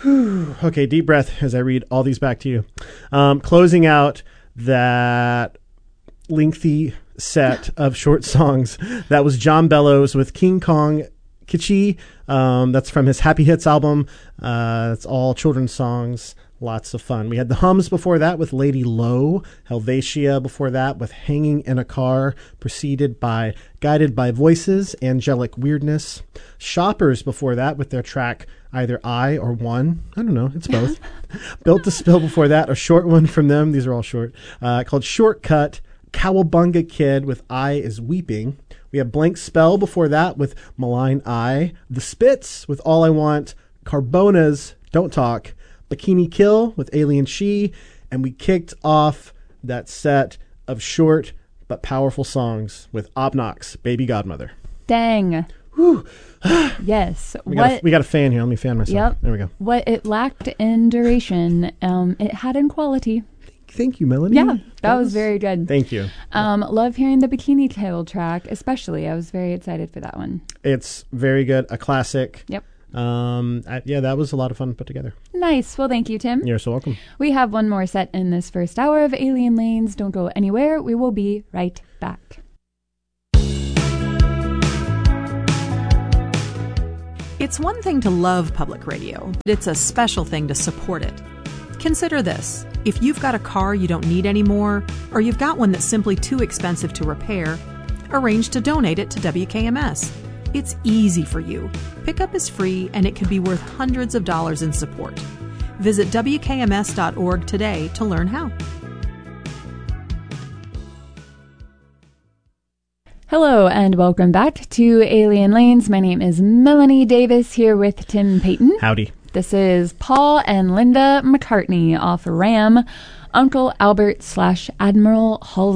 Okay, deep breath as I read all these back to you. Closing out that lengthy set of short songs, that was John Bellows with King Kong Kitschy. That's from his Happy Hits album. It's all children's songs. Lots of fun. We had the Hums before that with Lady Low, Helvetia before that with Hanging in a Car, preceded by Guided by Voices, Angelic Weirdness. Shoppers before that with their track either I or One. I don't know. It's both. Built to Spill before that, a short one from them. These are all short. Called Shortcut. Cowabunga Kid with I Is Weeping. We have Blank Spell before that with Malign Eye. The Spits with All I Want. Carbona's Don't Talk. Bikini Kill with Alien She, and we kicked off that set of short but powerful songs with Obnox, Baby Godmother. Dang. Whew. Yes. We got a fan here. Let me fan myself. Yep. There we go. What it lacked in duration, it had in quality. Thank you, Melanie. Yeah, that was very good. Thank you. Love hearing the Bikini Kill track, especially. I was very excited for that one. It's very good. A classic. Yep. That was a lot of fun to put together. Nice. Well, thank you, Tim. You're so welcome. We have one more set in this first hour of Alien Lanes. Don't go anywhere. We will be right back. It's one thing to love public radio. It's a special thing to support it. Consider this. If you've got a car you don't need anymore, or you've got one that's simply too expensive to repair, arrange to donate it to WKMS. It's easy for you. Pickup is free, and it could be worth hundreds of dollars in support. Visit WKMS.org today to learn how. Hello, and welcome back to Alien Lanes. My name is Melanie Davis, here with Tim Payton. Howdy. This is Paul and Linda McCartney off Ram, Uncle Albert / Admiral Halsey.